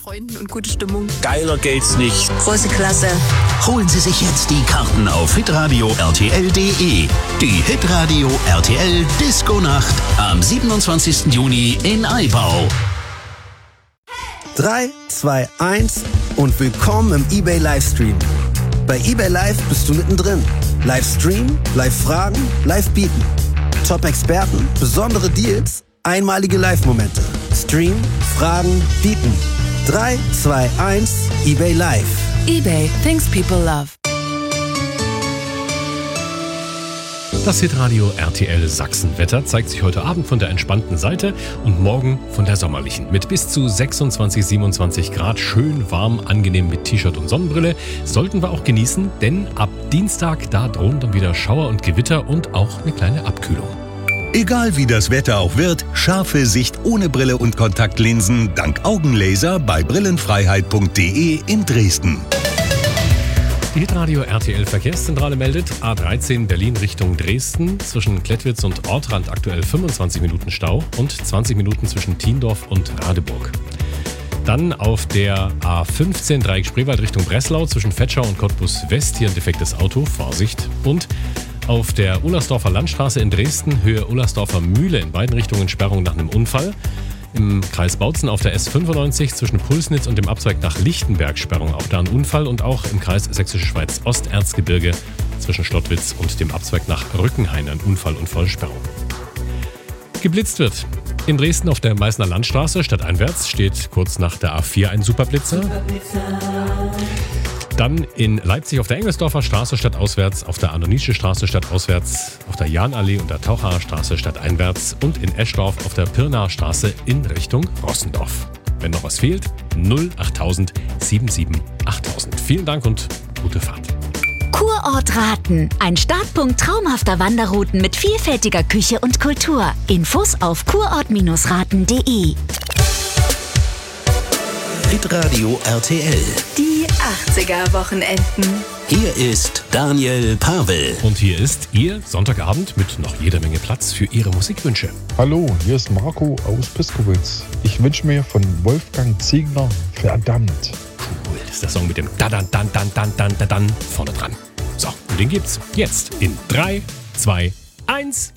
Freunden und gute Stimmung. Geiler geht's nicht. Große Klasse. Holen Sie sich jetzt die Karten auf hitradio RTL.de. Die Hitradio RTL Disco-Nacht am 27. Juni in Aibau. 3, 2, 1 und willkommen im eBay Livestream. Bei eBay Live bist du mittendrin. Livestream, Live-Fragen, Live-Bieten. Top-Experten, besondere Deals, einmalige Live-Momente. Stream, Fragen, Bieten. 3, 2, 1, eBay Live. eBay, things people love. Das Hitradio RTL Sachsen-Wetter zeigt sich heute Abend von der entspannten Seite und morgen von der sommerlichen. Mit bis zu 26, 27 Grad, schön warm, angenehm mit T-Shirt und Sonnenbrille. Sollten wir auch genießen, denn ab Dienstag, da drohen dann wieder Schauer und Gewitter und auch eine kleine Abkühlung. Egal wie das Wetter auch wird, scharfe Sicht ohne Brille und Kontaktlinsen dank Augenlaser bei brillenfreiheit.de in Dresden. Die Hitradio RTL Verkehrszentrale meldet A13 Berlin Richtung Dresden. Zwischen Klettwitz und Ortrand aktuell 25 Minuten Stau und 20 Minuten zwischen Thiendorf und Radeburg. Dann auf der A15 Dreieck Spreewald Richtung Breslau zwischen Vetschau und Cottbus West. Hier ein defektes Auto, Vorsicht. Und auf der Ullersdorfer Landstraße in Dresden, Höhe Ullersdorfer Mühle, in beiden Richtungen Sperrung nach einem Unfall. Im Kreis Bautzen auf der S95 zwischen Pulsnitz und dem Abzweig nach Lichtenberg Sperrung, auch da ein Unfall. Und auch im Kreis Sächsische Schweiz Osterzgebirge zwischen Schlottwitz und dem Abzweig nach Rückenhain ein Unfall und Vollsperrung. Geblitzt wird. In Dresden auf der Meißner Landstraße stadteinwärts steht kurz nach der A4 ein Superblitzer. Dann in Leipzig auf der Engelsdorfer Straße stadtauswärts, auf der Anonische Straße stadtauswärts, auf der Jahnallee und der Tauchaer Straße stadteinwärts und in Eschdorf auf der Pirnaer Straße in Richtung Rossendorf. Wenn noch was fehlt, 08000 77 8000. Vielen Dank und gute Fahrt. Kurort Raten. Ein Startpunkt traumhafter Wanderrouten mit vielfältiger Küche und Kultur. Infos auf kurort-raten.de. Hitradio RTL. Die 80er-Wochenenden. Hier ist Daniel Pavel. Und hier ist Ihr Sonntagabend mit noch jeder Menge Platz für Ihre Musikwünsche. Hallo, hier ist Marco aus Piskowitz. Ich wünsche mir von Wolfgang Ziegner Verdammt. Cool, das ist der Song mit dem Dan vorne dran. So, und den gibt's jetzt in 3, 2, 1.